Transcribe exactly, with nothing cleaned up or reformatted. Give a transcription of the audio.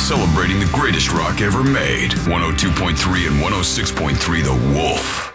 celebrating the greatest rock ever made. one oh two point three and one oh six point three The Wolf.